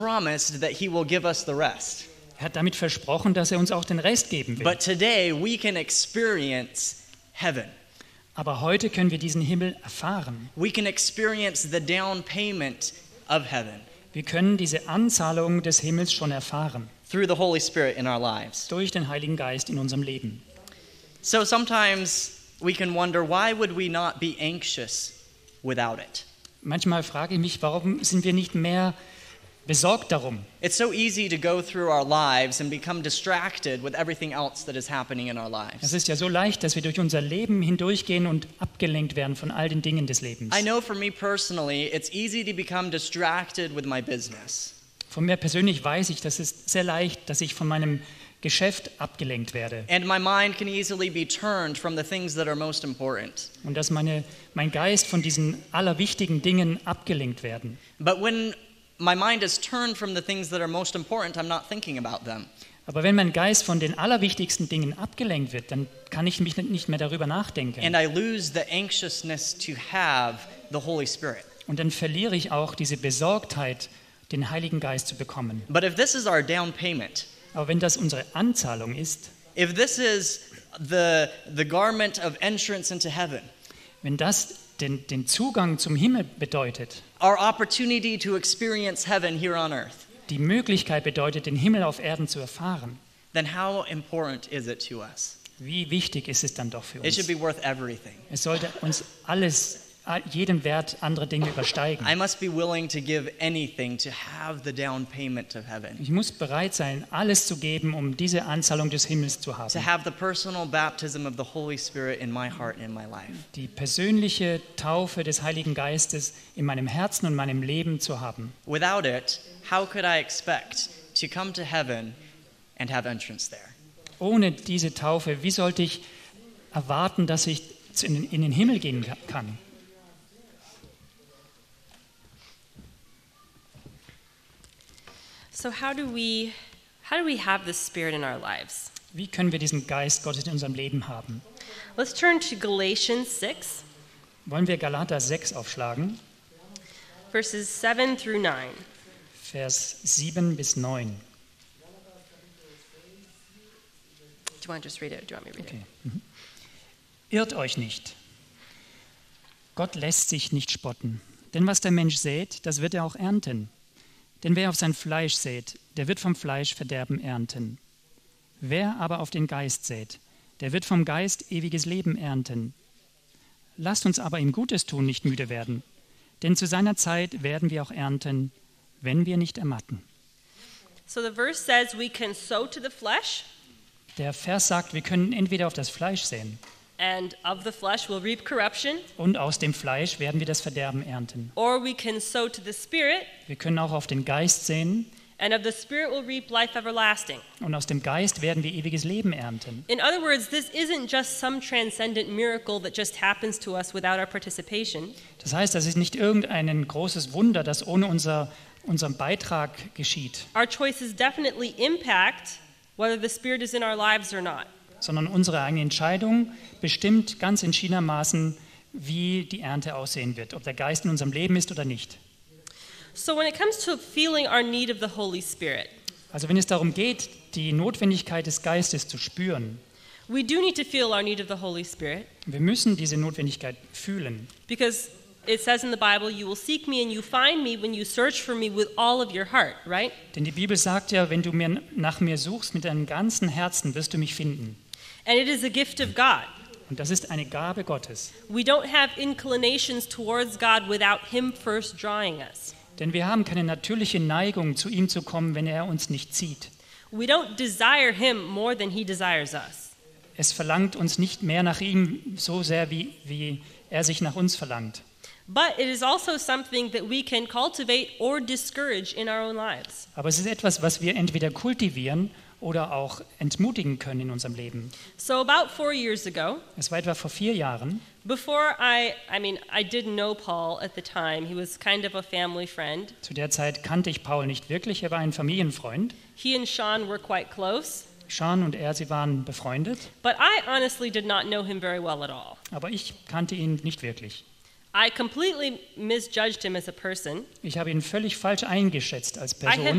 promised that he will give us the rest. Er hat damit versprochen, dass er uns auch den Rest geben will. But today we can experience heaven. Aber heute können wir diesen Himmel erfahren. We can experience the down payment of heaven Wir können diese Anzahlung des Himmels schon erfahren. through the Holy Spirit in our lives. Durch den Heiligen Geist in unserem Leben. So sometimes we can wonder, why would we not be anxious without it? Manchmal frage ich mich, warum sind wir nicht mehr besorgt darum? It's so easy to go through our lives and become distracted with everything else that is happening in our Es lives. ist ja so leicht, dass wir durch unser Leben hindurchgehen und abgelenkt werden von all den Dingen des Lebens. I know for me personally, it's easy to become distracted with my business. Von mir persönlich weiß ich, das ist sehr leicht, dass ich von meinem Geschäft abgelenkt werde And my mind can easily be turned from the things that are most important. und dass mein Geist von diesen allerwichtigen Dingen abgelenkt werden. But when my mind is turned from the things that are most important, I'm not thinking about them. Aber wenn mein Geist von den allerwichtigsten Dingen abgelenkt wird, dann kann ich mich nicht mehr darüber nachdenken. And I lose the anxiousness to have the Holy Spirit. Und dann verliere ich auch diese Besorgtheit, den Heiligen Geist zu bekommen. But if this is our down payment, Aber wenn das unsere Anzahlung ist, if this is the garment of entrance into heaven, wenn das den Zugang zum Himmel bedeutet, our opportunity to experience heaven here on earth, die Möglichkeit bedeutet, den Himmel auf Erden zu erfahren, then how important is it to us? wie wichtig ist es dann doch für It should uns? be worth everything. Es sollte uns jeden Wert andere Dinge übersteigen. I must be willing to give anything to have the down payment of heaven, Ich muss bereit sein, alles zu geben, um diese Anzahlung des Himmels zu to haben. have the personal baptism of the Holy Spirit in my heart and in my life. Die persönliche Taufe des Heiligen Geistes in meinem Herzen und meinem Leben zu haben. Without it, how could I expect to come to heaven and have entrance there? Ohne diese Taufe, wie sollte ich erwarten, dass ich in den Himmel gehen kann? So how do we have the Spirit in our lives? Wie können wir diesen Geist Gottes in unserem Leben haben? Let's turn to Galatians 6, Wollen wir Galater 6 aufschlagen, verses 7 through 9. Vers 7 bis 9. Do you want to just read it? Do you want me to read it? Okay. Irrt euch nicht. Gott lässt sich nicht spotten. Denn was der Mensch sät, das wird er auch ernten. Denn wer auf sein Fleisch sät, der wird vom Fleisch Verderben ernten. Wer aber auf den Geist sät, der wird vom Geist ewiges Leben ernten. Lasst uns aber ihm Gutes tun, nicht müde werden. Denn zu seiner Zeit werden wir auch ernten, wenn wir nicht ermatten. So the verse says we can sow to the flesh, Der Vers sagt, wir können entweder auf das Fleisch säen and of the flesh we'll reap corruption, und aus dem Fleisch werden wir das Verderben ernten. or we can sow to the Spirit, Wir können auch auf den Geist säen and of the Spirit we'll reap life everlasting. und aus dem Geist werden wir ewiges Leben ernten. In other words, this isn't just some transcendent miracle that just happens to us without our participation. Das heißt, das ist nicht irgendein großes Wunder, das ohne unseren Beitrag geschieht, Our choices definitely impact whether the Spirit is in our lives or not. sondern unsere eigene Entscheidung bestimmt ganz entschiedenermaßen, wie die Ernte aussehen wird, ob der Geist in unserem Leben ist oder nicht. So when it comes to feeling our need of the Holy Spirit, Also wenn es darum geht, die Notwendigkeit des Geistes zu spüren, we do need to feel our need of the Holy Spirit wir müssen diese Notwendigkeit fühlen. because it says in the Bible, you will seek me and you find me when you search for me with all of your heart, right? Denn die Bibel sagt ja, wenn du nach mir suchst mit deinem ganzen Herzen, wirst du mich finden. And it is a gift of God. Und das ist eine Gabe Gottes. We don't have inclinations towards God without Him first drawing us. Denn wir haben keine natürliche Neigung, zu ihm zu kommen, wenn er uns nicht zieht. We don't desire Him more than He desires us. Es verlangt uns nicht mehr nach ihm so sehr, wie er sich nach uns verlangt. But it is also something that we can cultivate or discourage in our own lives. Aber es ist etwas, was wir entweder kultivieren oder auch entmutigen können in unserem Leben. So about 4 years ago, Es war etwa vor 4 Jahren, before I didn't know Paul at the time. He was kind of a family friend. zu der Zeit kannte ich Paul nicht wirklich, er war ein Familienfreund. He and Sean were quite close, Sean und er, sie waren befreundet, but I honestly did not know him very well at all. aber ich kannte ihn nicht wirklich. I completely misjudged him as a person. Ich habe ihn völlig falsch eingeschätzt als I had Person.